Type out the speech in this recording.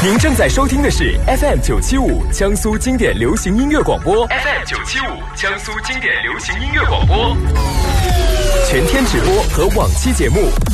您正在收听的是 FM975 江苏经典流行音乐广播 ，FM975 江苏经典流行音乐广播，全天直播和往期节目